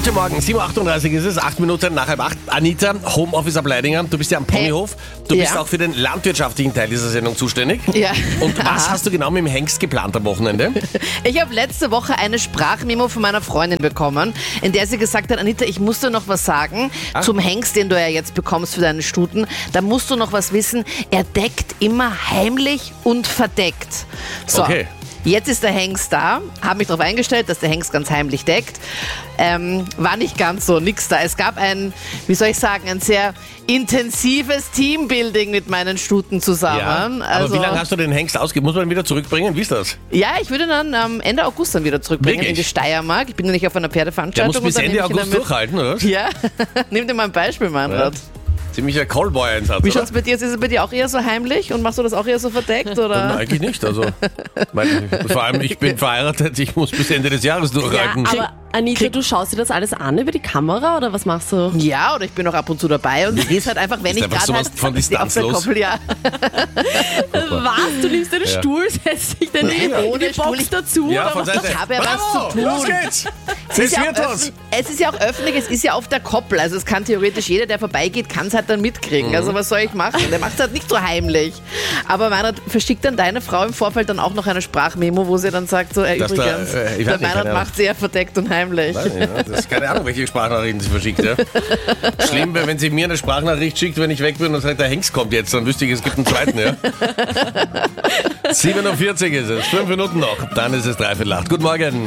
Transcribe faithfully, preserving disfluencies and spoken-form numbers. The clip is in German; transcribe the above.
Guten Morgen, sieben Uhr achtunddreißig ist es, acht Minuten nach halb acht. Anita, Homeoffice ab Leidinger, du bist ja am Ponyhof. Du Ja. bist auch für den landwirtschaftlichen Teil dieser Sendung zuständig. Ja. Und was hast du genau mit dem Hengst geplant am Wochenende? Ich habe letzte Woche eine Sprachmemo von meiner Freundin bekommen, in der sie gesagt hat, Anita, ich muss dir noch was sagen Ah. zum Hengst, den du ja jetzt bekommst für deine Stuten. Da musst du noch was wissen. Er deckt immer heimlich und verdeckt. So. Okay. Jetzt ist der Hengst da, habe mich darauf eingestellt, dass der Hengst ganz heimlich deckt. Ähm, war nicht ganz so, nix da. Es gab ein, wie soll ich sagen, ein sehr intensives Teambuilding mit meinen Stuten zusammen. aber Also, wie lange hast du den Hengst ausgegeben? Muss man ihn wieder zurückbringen? Wie ist das? ja, ich würde ihn dann am Ende August dann wieder zurückbringen Wirklich? in die Steiermark. Ich bin ja nicht auf einer Der Pferdeveranstaltung. muss bis und dann Ende nehme ich ihn August dann mit. durchhalten, oder? Ja, nimm dir mal ein Beispiel, Meinrad. Ziemlicher Callboy-Einsatz, Wie oder? schaut's bei dir aus? Ist es bei dir auch eher so heimlich und machst du das auch eher so verdeckt? Nein, Oder? eigentlich nicht. Also, mein, vor allem, ich bin verheiratet, ich muss bis Ende des Jahres Ja, durchhalten. aber Anita, krieg- du schaust dir das alles an über die Kamera oder was machst du? Ja, oder ich bin auch ab und zu dabei und es ist halt einfach, wenn Ist ich einfach gerade sowas halt von auf der distanzlos. Koppel, ja. Was? Du nimmst deinen Ja. Stuhl, setzt dich dann in Ohne die Stuhl, Box ich- dazu Ja, oder von was? Seite. Ich habe ja was Bravo, zu tun. Los geht's! Es ist, Das ja wird auch was! öffn- es ist ja auch öffentlich, es ist ja auf der Koppel, also es kann theoretisch jeder, der vorbeigeht, kann es halt dann mitkriegen. Mhm. Also was soll ich machen? Der macht es halt nicht so heimlich. Aber Meinrad, verschickt dann deine Frau im Vorfeld dann auch noch eine Sprachmemo, wo sie dann sagt, so äh, Dass da, übrigens, äh, ich weiß der nicht, Meinrad keine Ahnung. macht sehr verdeckt und heimlich. Nein, ja, das ist keine Ahnung, welche Sprachnachrichten sie verschickt. Ja. Schlimm wäre, wenn sie mir eine Sprachnachricht schickt, wenn ich weg bin und sagt, der Hengst kommt jetzt, dann wüsste ich, es gibt einen zweiten. Ja. sieben Uhr vierzig ist es, fünf Minuten noch, dann ist es dreiviertel acht. Guten Morgen.